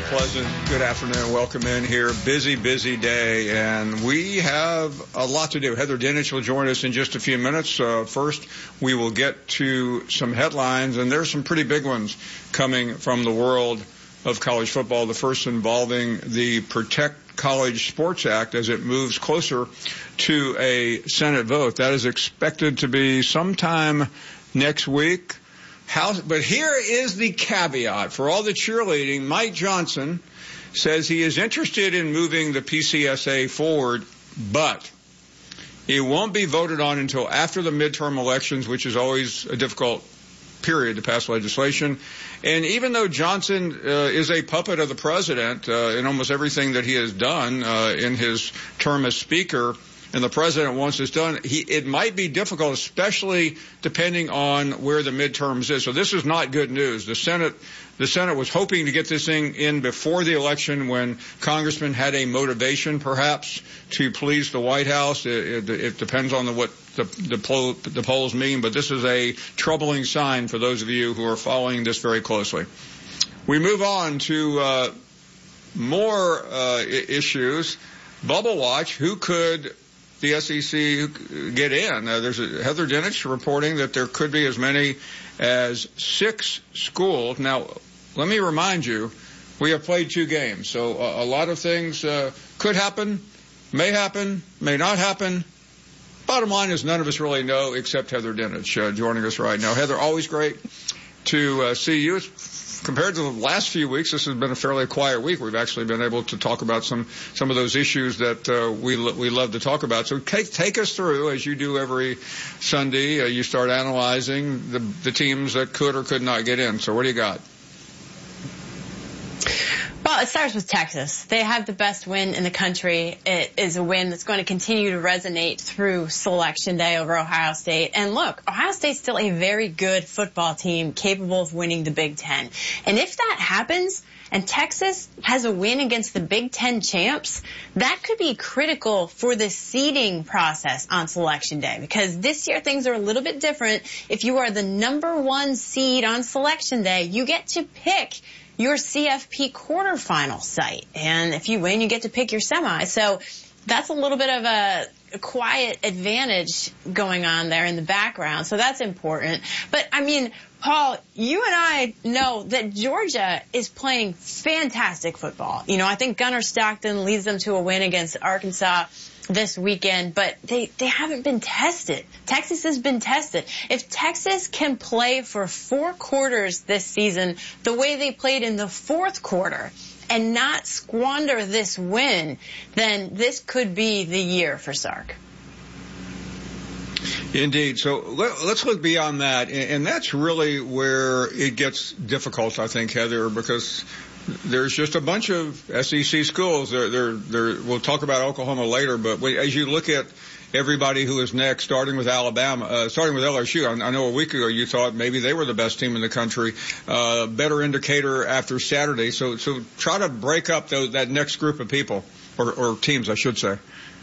pleasant good afternoon. Welcome in here. Busy day, and we have a lot to do. Heather Dinich will join us in just a few minutes. First, we will get to some headlines, and there's some pretty big ones coming from the world of college football. The first involving the Protect College Sports Act as it moves closer to a Senate vote. That is expected to be sometime next week. But here is the caveat. For all the cheerleading, Mike Johnson says he is interested in moving the PCSA forward, but it won't be voted on until after the midterm elections, which is always a difficult period to pass legislation. And even though Johnson is a puppet of the president in almost everything that he has done in his term as Speaker, and the president wants this done, it might be difficult, especially depending on where the midterms is. So this is not good news. The Senate was hoping to get this thing in before the election when congressmen had a motivation, perhaps, to please the White House. It depends on what the polls mean, but this is a troubling sign for those of you who are following this very closely. We move on to more issues. Bubble watch. Who could the SEC get in? There's Heather Dinich reporting that there could be as many as 6 schools. Now, let me remind you, we have played 2 games, so a lot of things could happen, may not happen. Bottom line is none of us really know except Heather Dinich joining us right now. Heather, always great to see you. Compared to the last few weeks, this has been a fairly quiet week. We've actually been able to talk about some of those issues that we love to talk about. So take us through, as you do every Sunday. You start analyzing the teams that could or could not get in. So what do you got? Well, it starts with Texas. They have the best win in the country. It is a win that's going to continue to resonate through Selection Day over Ohio State. And look, Ohio State's still a very good football team capable of winning the Big Ten. And if that happens, and Texas has a win against the Big Ten champs, that could be critical for the seeding process on Selection Day. Because this year things are a little bit different. If you are the number 1 seed on Selection Day, you get to pick your CFP quarterfinal site. And if you win, you get to pick your semi. So that's a little bit of a quiet advantage going on there in the background. So that's important. But, I mean, Paul, you and I know that Georgia is playing fantastic football. You know, I think Gunnar Stockton leads them to a win against Arkansas this weekend, but they haven't been tested. Texas has been tested. If Texas can play for 4 quarters this season the way they played in the 4th quarter and not squander this win, then this could be the year for Sark. Indeed. So let's look beyond that, and that's really where it gets difficult, I think, Heather, because there's just a bunch of SEC schools. We'll talk about Oklahoma later, but as you look at everybody who is next, starting with Alabama, starting with LSU, I know a week ago you thought maybe they were the best team in the country. Better indicator after Saturday. So try to break up that next group of people, or teams, I should say.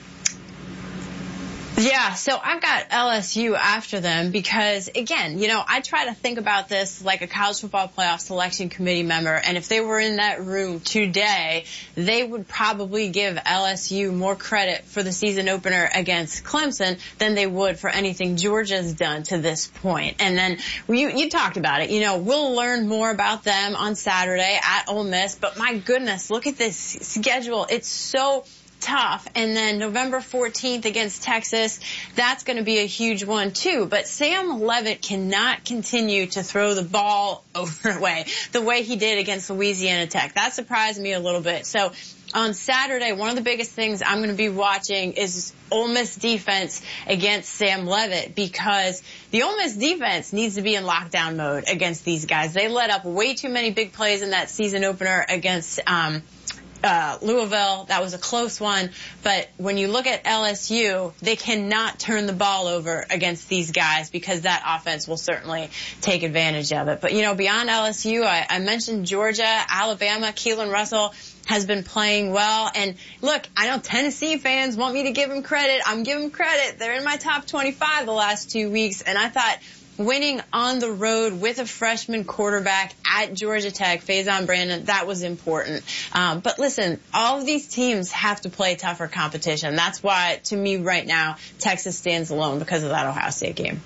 Yeah, so I've got LSU after them because, again, you know, I try to think about this like a college football playoff selection committee member, and if they were in that room today, they would probably give LSU more credit for the season opener against Clemson than they would for anything Georgia's done to this point. And then you talked about it. You know, we'll learn more about them on Saturday at Ole Miss, but my goodness, look at this schedule. It's so tough. And then November 14th against Texas, that's going to be a huge one too. But Sam Leavitt cannot continue to throw the ball away the way he did against Louisiana Tech. That surprised me a little bit. So on Saturday, one of the biggest things I'm going to be watching is Ole Miss defense against Sam Leavitt, because the Ole Miss defense needs to be in lockdown mode against these guys. They let up way too many big plays in that season opener against Louisville. That was a close one. But when you look at LSU, they cannot turn the ball over against these guys because that offense will certainly take advantage of it. But, you know, beyond LSU, I mentioned Georgia, Alabama, Keelan Russell has been playing well. And look, I know Tennessee fans want me to give him credit. I'm giving credit. They're in my top 25 the last 2 weeks. And I thought winning on the road with a freshman quarterback at Georgia Tech, Faison Brandon, that was important. But listen, all of these teams have to play tougher competition. That's why, to me right now, Texas stands alone because of that Ohio State game.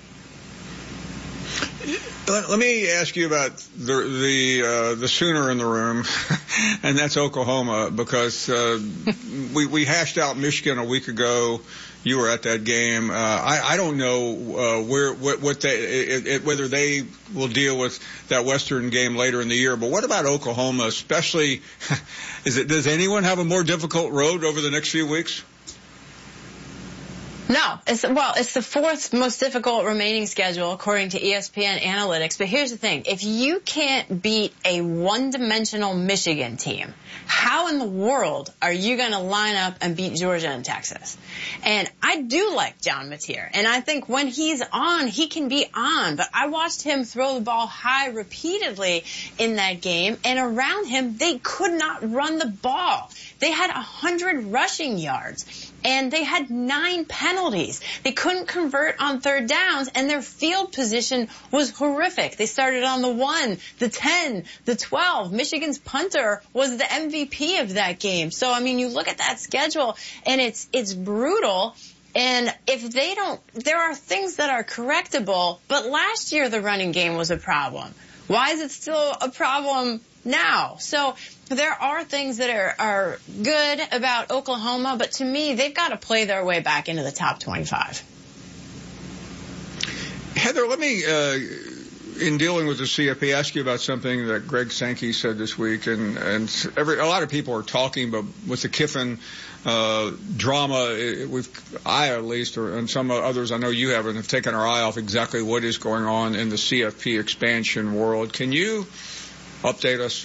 Let me ask you about the Sooner in the room, and that's Oklahoma, because we hashed out Michigan a week ago. You were at that game. I don't know whether they will deal with that Western game later in the year. But what about Oklahoma, especially? Does anyone have a more difficult road over the next few weeks? No, it's the fourth most difficult remaining schedule according to ESPN analytics. But here's the thing. If you can't beat a one-dimensional Michigan team, how in the world are you going to line up and beat Georgia and Texas? And I do like John Mateer. And I think when he's on, he can be on. But I watched him throw the ball high repeatedly in that game. And around him, they could not run the ball. They had 100 rushing yards. And they had 9 penalties. They couldn't convert on third downs, and their field position was horrific. They started on the 1, the 10, the 12. Michigan's punter was the MVP of that game. So, I mean, you look at that schedule, and it's brutal. And if they don't, there are things that are correctable, but last year the running game was a problem. Why is it still a problem now? So there are things that are good about Oklahoma, but to me, they've got to play their way back into the top 25. Heather, let me, in dealing with the CFP, ask you about something that Greg Sankey said this week, and a lot of people are talking, but with the Kiffin drama, I at least, and some others I know you haven't, have taken our eye off exactly what is going on in the CFP expansion world. Can you update us?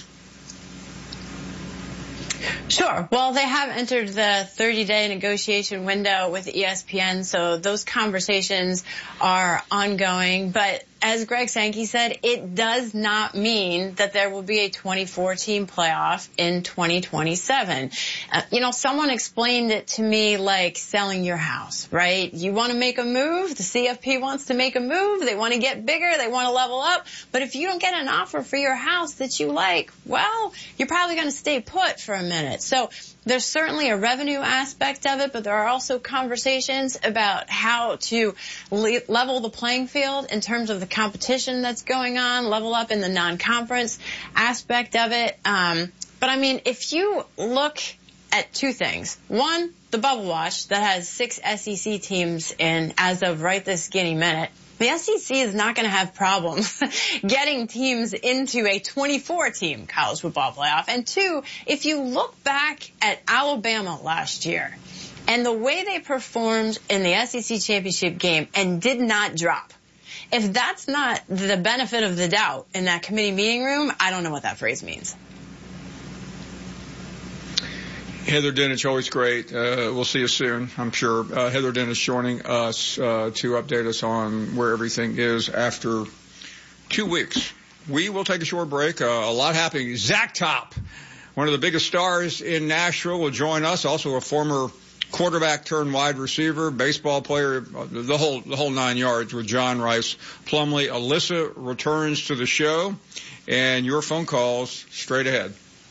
Sure. Well, they have entered the 30-day negotiation window with ESPN, so those conversations are ongoing. But as Greg Sankey said, it does not mean that there will be a 24-team playoff in 2027. Someone explained it to me like selling your house, right? You want to make a move. The CFP wants to make a move. They want to get bigger. They want to level up. But if you don't get an offer for your house that you like, well, you're probably going to stay put for a minute. So there's certainly a revenue aspect of it, but there are also conversations about how to level the playing field in terms of the competition that's going on, level up in the non-conference aspect of it. But I mean, if you look at two things. One, the bubble watch that has 6 SEC teams in as of right this skinny minute. The SEC is not going to have problems getting teams into a 24-team college football playoff. And two, if you look back at Alabama last year and the way they performed in the SEC championship game and did not drop, if that's not the benefit of the doubt in that committee meeting room, I don't know what that phrase means. Heather Dinich, always great. We'll see you soon, I'm sure. Heather Dinich joining us to update us on where everything is after 2 weeks. We will take a short break. A lot happening. Zach Top, one of the biggest stars in Nashville, will join us. Also a former quarterback turned wide receiver, baseball player, the whole 9 yards with John Rice Plumlee. Alyssa returns to the show, and your phone calls straight ahead.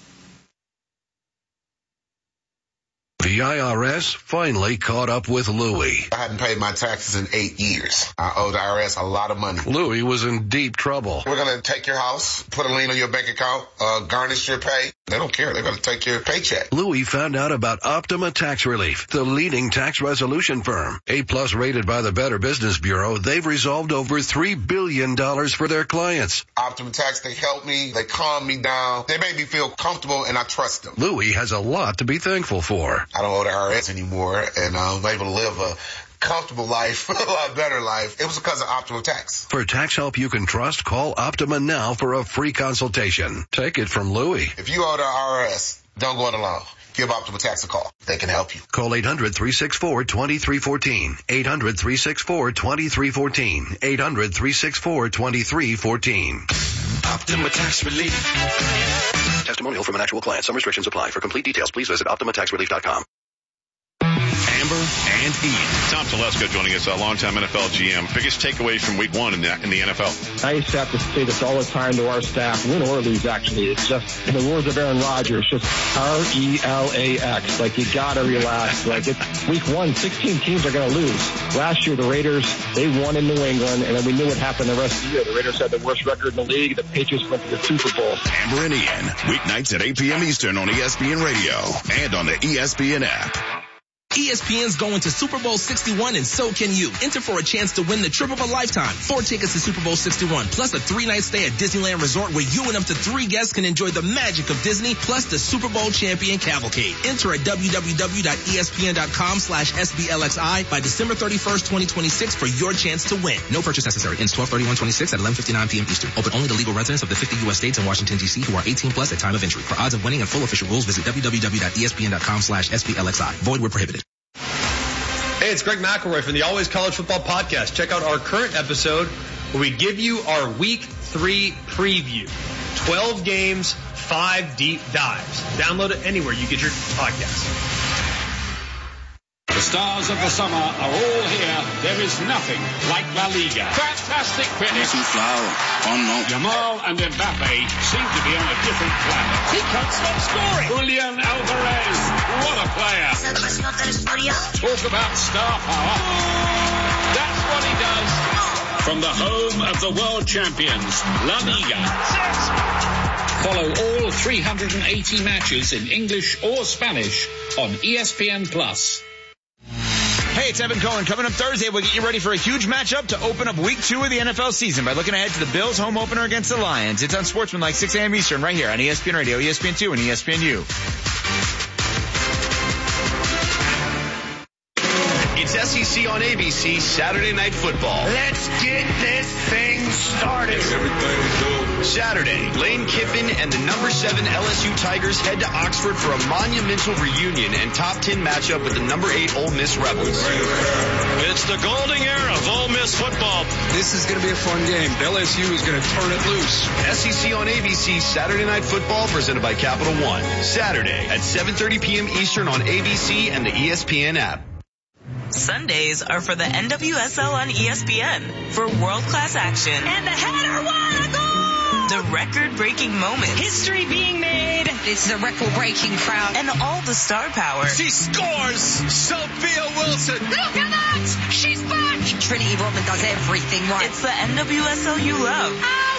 The IRS finally caught up with Louie. I hadn't paid my taxes in 8 years. I owe the IRS a lot of money. Louie was in deep trouble. We're going to take your house, put a lien on your bank account, garnish your pay. They don't care. They're going to take your paycheck. Louie found out about Optima Tax Relief, the leading tax resolution firm. A-plus rated by the Better Business Bureau, they've resolved over $3 billion for their clients. Optima Tax, they help me. They calm me down. They make me feel comfortable, and I trust them. Louie has a lot to be thankful for. I don't owe the IRS anymore, and I'm able to live a comfortable life, a lot better life. It was because of Optima Tax. For tax help you can trust, call Optima now for a free consultation. Take it from Louie. If you owe the IRS, don't go it alone. Give Optima Tax a call. They can help you. Call 800-364-2314. 800-364-2314. 800-364-2314. Optima Tax Relief. Testimonial from an actual client. Some restrictions apply. For complete details, please visit OptimaTaxRelief.com. Amber and Ian. Tom Telesco joining us, a longtime NFL GM. Biggest takeaway from week one in the NFL? I used to have to say this all the time to our staff, win or lose, actually. It's just, in the words of Aaron Rodgers, just RELAX. Like, you gotta relax. Like, it's week one, 16 teams are gonna lose. Last year, the Raiders, they won in New England, and then we knew what happened the rest of the year. The Raiders had the worst record in the league. The Patriots went to the Super Bowl. Amber and Ian, weeknights at 8 p.m. Eastern on ESPN Radio and on the ESPN app. ESPN's going to Super Bowl 61 and so can you. Enter for a chance to win the trip of a lifetime. 4 tickets to Super Bowl 61 plus a 3-night stay at Disneyland Resort where you and up to 3 guests can enjoy the magic of Disney plus the Super Bowl champion cavalcade. Enter at www.espn.com/SBLXI by December 31st, 2026 for your chance to win. No purchase necessary. Ends 12/31/26 at 11:59 p.m. Eastern. Open only to legal residents of the 50 U.S. states and Washington, D.C. who are 18 plus at time of entry. For odds of winning and full official rules, visit www.espn.com/SBLXI. Void where prohibited. Hey, it's Greg McElroy from the Always College Football Podcast. Check out our current episode where we give you our Week 3 preview. 12 games, 5 deep dives. Download it anywhere you get your podcasts. The stars of the summer are all here. There is nothing like La Liga. Fantastic finish. Yamal and Mbappe seem to be on a different planet. He can't stop scoring. Julian Alvarez, what a player. Talk about star power. That's what he does. From the home of the world champions, La Liga. Follow all 380 matches in English or Spanish on ESPN+. Hey, it's Evan Cohen. Coming up Thursday, we'll get you ready for a huge matchup to open up week 2 of the NFL season by looking ahead to the Bills' home opener against the Lions. It's on Sportsmanlike 6 a.m. Eastern right here on ESPN Radio, ESPN2, and ESPNU. It's SEC on ABC Saturday Night Football. Let's get this thing started. Saturday, Lane Kiffin and the number 7 LSU Tigers head to Oxford for a monumental reunion and top 10 matchup with the number 8 Ole Miss Rebels. It's the golden era of Ole Miss football. This is going to be a fun game. LSU is going to turn it loose. SEC on ABC Saturday Night Football presented by Capital One. Saturday at 7:30 p.m. Eastern on ABC and the ESPN app. Sundays are for the NWSL on ESPN for world-class action. And the header, what a goal! The record-breaking moments. History being made. This is a record-breaking crowd. And all the star power. She scores! Sophia Wilson! Look at that! She's back! Trinity Rodman does everything right. It's the NWSL you love. I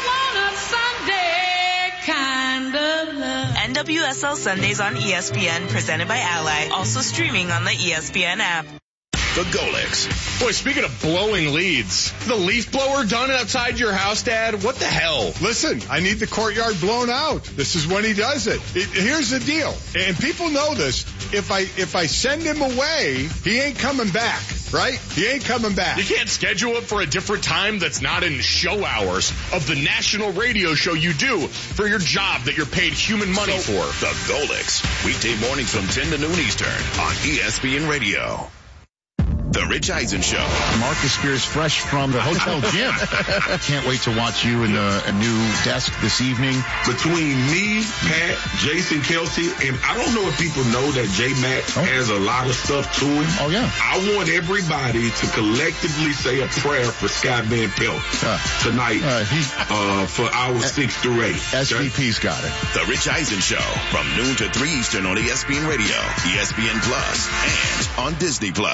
want a Sunday kind of love. NWSL Sundays on ESPN presented by Ally. Also streaming on the ESPN app. The Golics. Boy, speaking of blowing leads, the leaf blower done outside your house, Dad? What the hell? Listen, I need the courtyard blown out. This is when he does it. Here's the deal, and people know this. If I send him away, he ain't coming back, right? He ain't coming back. You can't schedule it for a different time that's not in show hours of the national radio show you do for your job that you're paid human money for. The Golics. Weekday mornings from 10 to noon Eastern on ESPN Radio. The Rich Eisen Show. Marcus Spears fresh from the hotel gym. Can't wait to watch you in a new desk this evening. Between me, Pat, Jason Kelsey, and I don't know if people know that J-Mac has a lot of stuff to him. Oh, yeah. I want everybody to collectively say a prayer for Sky Van Pelt tonight for hours 6 through 8. SVP's got it. The Rich Eisen Show from noon to 3 Eastern on ESPN Radio, ESPN Plus, and on Disney Plus.